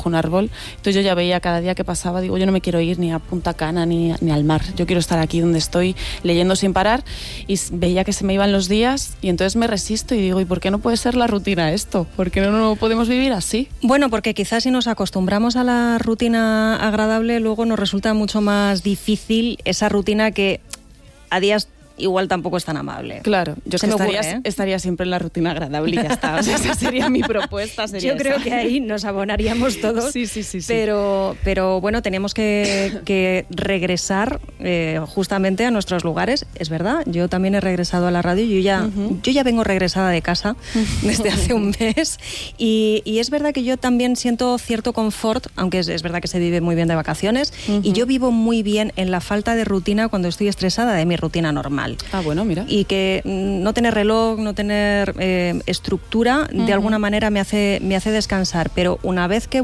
bajo un árbol. Entonces yo ya veía cada día que pasaba, digo, yo no me quiero ir ni a Punta Cana ni al mar, yo quiero estar aquí donde estoy leyendo sin parar, y veía que se me iban los días y entonces me resisto y digo, ¿y por qué no puede ser la rutina esto? ¿Por qué no podemos vivir así? Bueno, porque quizás si nos acostumbramos a la rutina agradable, luego nos resulta mucho más difícil esa rutina que a días igual tampoco es tan amable. Claro, yo estaría siempre en la rutina agradable y ya está. O sea, esa sería mi propuesta. Yo creo que ahí nos abonaríamos todos. Sí. Pero bueno, tenemos que regresar justamente a nuestros lugares. Es verdad, yo también he regresado a la radio. Yo ya vengo regresada de casa desde hace un mes. Y es verdad que yo también siento cierto confort, aunque es verdad que se vive muy bien de vacaciones. Y yo vivo muy bien en la falta de rutina cuando estoy estresada de mi rutina normal. Ah, bueno, mira. Y que no tener reloj, no tener estructura, de alguna manera me hace descansar. Pero una vez que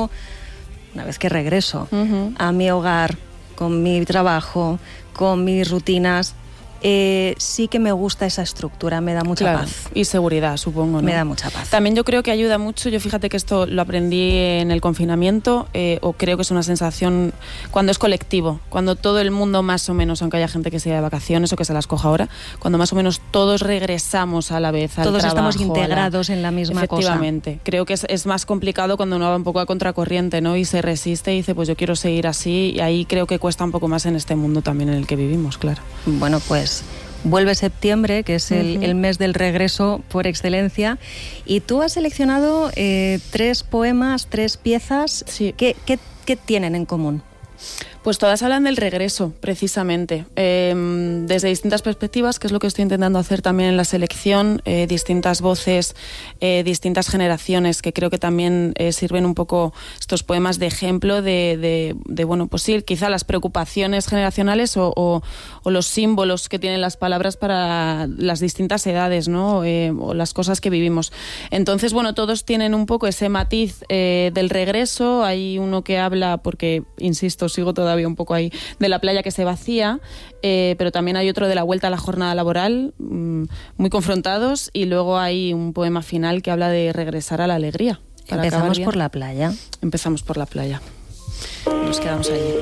regreso a mi hogar, con mi trabajo, con mis rutinas, sí que me gusta esa estructura, me da mucha paz. Y seguridad, supongo, ¿no? Me da mucha paz. También yo creo que ayuda mucho, yo fíjate que esto lo aprendí en el confinamiento, o creo que es una sensación cuando es colectivo, cuando todo el mundo más o menos, aunque haya gente que se vaya de vacaciones o que se las coja ahora, cuando más o menos todos regresamos a la vez al todos trabajo. Estamos integrados en la misma Efectivamente. cosa. Creo que es más complicado cuando uno va un poco a contracorriente, ¿no? Y se resiste y dice, pues yo quiero seguir así, y ahí creo que cuesta un poco más en este mundo también en el que vivimos, claro. Bueno, pues vuelve septiembre, que es el mes del regreso por excelencia, y tú has seleccionado 3 poemas, 3 piezas. Sí. ¿Qué tienen en común? Pues todas hablan del regreso, precisamente, desde distintas perspectivas, que es lo que estoy intentando hacer también en la selección, distintas voces, distintas generaciones, que creo que también sirven un poco estos poemas de ejemplo de bueno, pues sí, quizá las preocupaciones generacionales o los símbolos que tienen las palabras para las distintas edades, ¿no? O las cosas que vivimos. Entonces, bueno, todos tienen un poco ese matiz del regreso. Hay uno que habla, porque, insisto, sigo todavía un poco ahí, de la playa que se vacía, pero también hay otro de la vuelta a la jornada laboral, muy confrontados, y luego hay un poema final que habla de regresar a la alegría. Empezamos por la playa. Empezamos por la playa. Nos quedamos allí.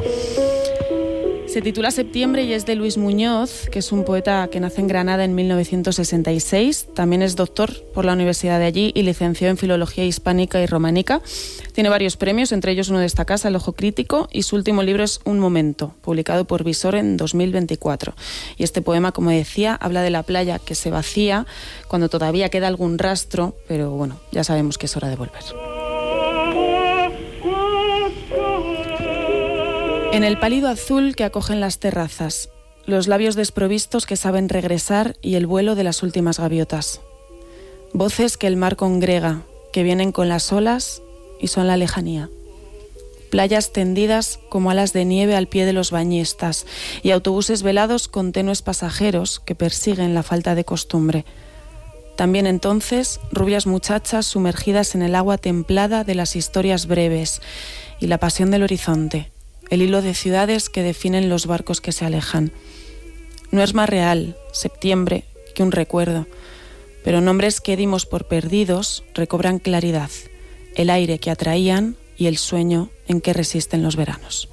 Se titula Septiembre y es de Luis Muñoz, que es un poeta que nace en Granada en 1966. También es doctor por la Universidad de allí y licenció en Filología Hispánica y Románica. Tiene varios premios, entre ellos uno de esta casa, El Ojo Crítico, y su último libro es Un Momento, publicado por Visor en 2024. Y este poema, como decía, habla de la playa que se vacía cuando todavía queda algún rastro, pero bueno, ya sabemos que es hora de volver. En el pálido azul que acogen las terrazas, los labios desprovistos que saben regresar y el vuelo de las últimas gaviotas. Voces que el mar congrega, que vienen con las olas y son la lejanía. Playas tendidas como alas de nieve al pie de los bañistas y autobuses velados con tenues pasajeros que persiguen la falta de costumbre. También entonces rubias muchachas sumergidas en el agua templada de las historias breves y la pasión del horizonte. El hilo de ciudades que definen los barcos que se alejan. No es más real, septiembre, que un recuerdo, pero nombres que dimos por perdidos recobran claridad, el aire que atraían y el sueño en que resisten los veranos.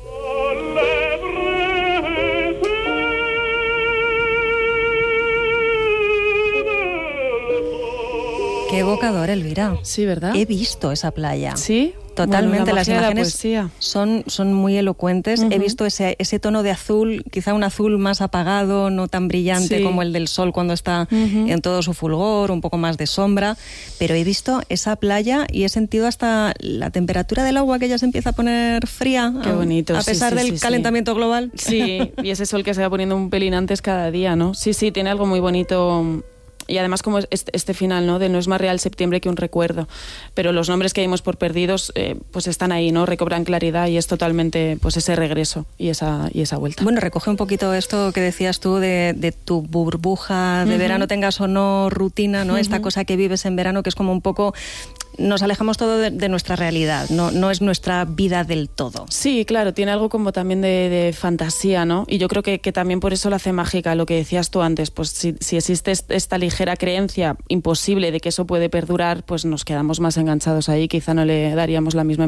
Qué evocador, Elvira. Sí, ¿verdad? He visto esa playa. ¿Sí? Totalmente, bueno, las imágenes son muy elocuentes. He visto ese tono de azul, quizá un azul más apagado, no tan brillante como el del sol cuando está en todo su fulgor, un poco más de sombra, pero he visto esa playa y he sentido hasta la temperatura del agua que ya se empieza a poner fría. Qué bonito. A pesar del calentamiento global. Sí, y ese sol que se va poniendo un pelín antes cada día, ¿no? Sí, tiene algo muy bonito. Y además como este final, ¿no? De no es más real septiembre que un recuerdo. Pero los nombres que dimos por perdidos pues están ahí, ¿no? Recobran claridad y es totalmente pues ese regreso y esa vuelta. Bueno, recoge un poquito esto que decías tú de tu burbuja de verano, tengas o no rutina, ¿no? Esta cosa que vives en verano que es como un poco... Nos alejamos todo de nuestra realidad, no es nuestra vida del todo. Sí, claro, tiene algo como también de fantasía, ¿no? Y yo creo que también por eso lo hace mágica, lo que decías tú antes, pues si existe esta ligera creencia imposible de que eso puede perdurar, pues nos quedamos más enganchados ahí, quizá no le daríamos la misma